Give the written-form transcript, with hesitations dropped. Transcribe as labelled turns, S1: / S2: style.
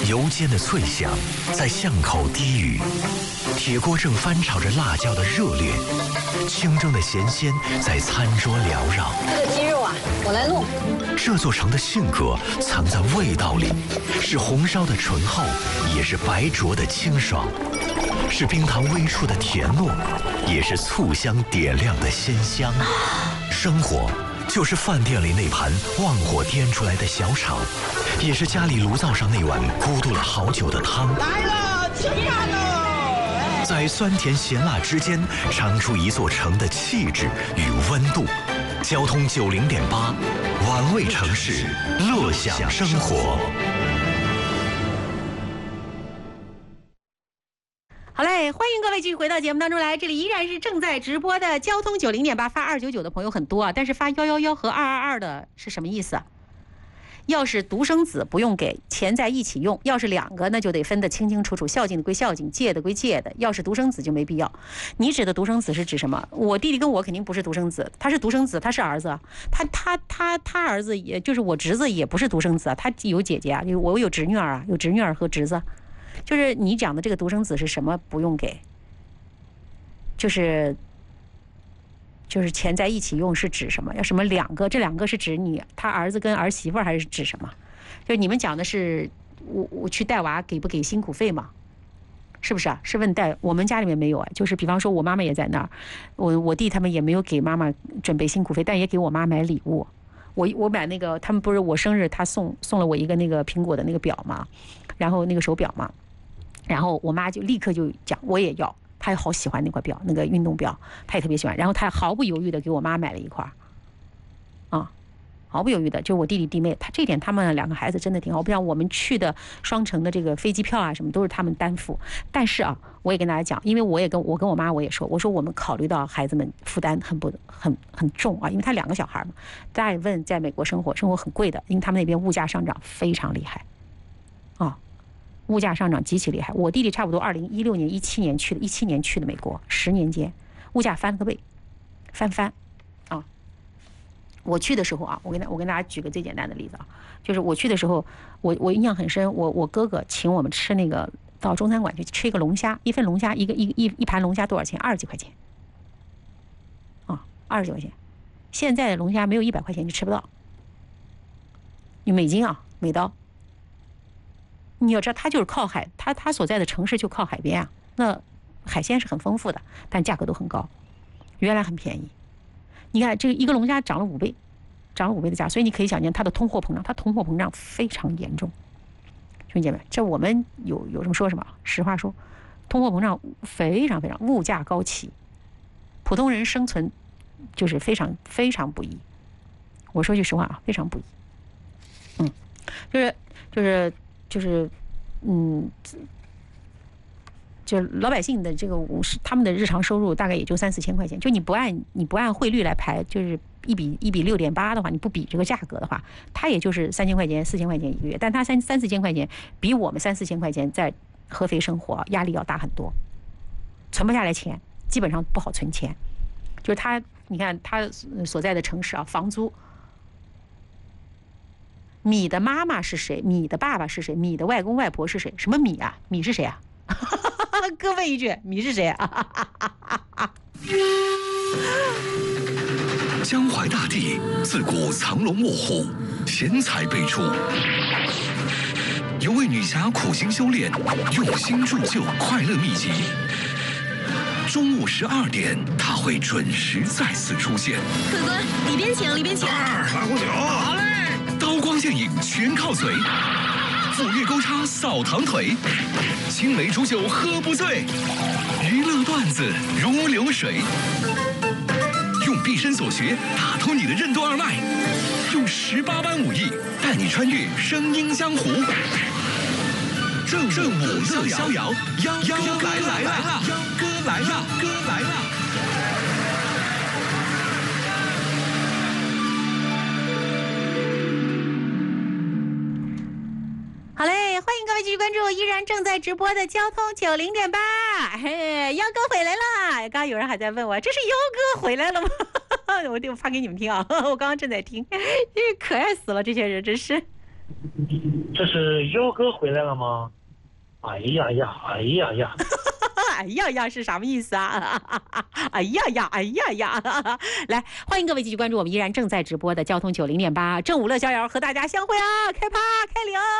S1: 油煎的脆香在巷口低语，铁锅正翻炒着辣椒的热烈，清蒸的咸鲜在餐桌缭绕。
S2: 这个鸡肉啊，我来弄。
S1: 这座城的性格藏在味道里，是红烧的醇厚，也是白灼的清爽，是冰糖微触的甜糯，也是醋香点亮的鲜香。生活就是饭店里那盘旺火颠出来的小炒，也是家里炉灶上那碗咕嘟了好久的汤。
S3: 来了，吃饭喽！
S1: 在酸甜咸辣之间，尝出一座城的气质与温度。交通90.8，玩味城市，乐享生活。
S4: 好嘞，欢迎各位继续回到节目当中来，这里依然是正在直播的交通90.8，发299的朋友很多啊，但是发111和222的是什么意思啊？要是独生子不用给，钱在一起用；要是2个，那就得分得清清楚楚，孝敬的归孝敬，借的归借的。要是独生子就没必要。你指的独生子是指什么？我弟弟跟我肯定不是独生子，他是独生子，他是儿子，他儿子也就是我侄子也不是独生子啊，他有姐姐啊，我有侄女儿啊，有侄女儿和侄子。就是你讲的这个独生子是什么不用给？就是钱在一起用是指什么？要什么2个？这2个是指他儿子跟儿媳妇还是指什么？就你们讲的是我去带娃给不给辛苦费嘛？是不是啊？是问带？我们家里面没有啊。就是比方说我妈妈也在那儿，我弟他们也没有给妈妈准备辛苦费，但也给我妈买礼物。我买那个，他们不是我生日他送了我一个那个苹果的那个表嘛，然后那个手表嘛，然后我妈就立刻就讲我也要。他也好喜欢那块表，那个运动表，他也特别喜欢。然后他毫不犹豫的给我妈买了一块，毫不犹豫的，就我弟弟弟妹，他这点他们2个孩子真的挺好。不像我们去的双城的这个飞机票啊什么都是他们担负。但是啊，我也跟大家讲，因为我跟我妈我也说，我说我们考虑到孩子们负担很重啊，因为他2个小孩嘛。大家也问，在美国生活很贵的，因为他们那边物价上涨非常厉害，物价上涨极其厉害。我弟弟差不多2016年、17年去的美国，10年间物价翻了个倍，翻啊！我去的时候啊，我跟大家举个最简单的例子啊，就是我去的时候，我印象很深，我哥哥请我们吃那个到中餐馆去吃一个龙虾，一份龙虾一盘龙虾多少钱？20几块钱啊，20几块钱。现在的龙虾没有100块钱你吃不到，你美金啊，美刀。你要知道，他就是靠海，他所在的城市就靠海边啊，那海鲜是很丰富的，但价格都很高，原来很便宜。你看这个一个龙虾涨了5倍的价，所以你可以想见它的通货膨胀非常严重。兄弟姐妹，这我们有什么说什么，实话说，通货膨胀非常物价高企，普通人生存就是非常非常不易。我说句实话啊，非常不易。就老百姓的这个他们的日常收入大概也就3、4千块钱，就你不按汇率来排，就是1比6.8的话，你不比这个价格的话，它也就是3千块钱、4千块钱一个月，但它3、4千块钱比我们3、4千块钱在合肥生活压力要大很多，存不下来钱，基本上不好存钱。就是你看他所在的城市啊，房租。米的妈妈是谁？米的爸爸是谁？米的外公外婆是谁？什么米啊？米是谁啊？各问一句，米是谁啊？
S1: 江淮大地自古藏龙卧虎，贤才辈出。有位女侠苦心修炼，用心铸就快乐秘籍。中午12点，她会准时再次出现。
S2: 客官，里边请，里边请。
S3: 来壶酒。好嘞。
S1: 刀光剑影全靠嘴，斧钺钩叉扫堂腿，青梅煮酒喝不醉，娱乐段子如流水。用毕生所学打通你的任督二脉，用18般武艺带你穿越声音江湖。正午乐逍遥，妖哥来了，妖哥来了，哥来了。
S4: 好嘞，欢迎各位继续关注依然正在直播的交通90.8。嘿，妖哥回来了！刚刚有人还在问我，这是妖哥回来了吗？我发给你们听啊，我刚刚正在听，可爱死了，这些人真是。
S3: 这是幺哥回来了吗？哎呀呀，哎呀呀！
S4: 哎呀呀是什么意思啊？哎呀呀，哎呀呀！来，欢迎各位继续关注我们依然正在直播的交通90.8正午乐逍遥，和大家相会啊！开趴开领。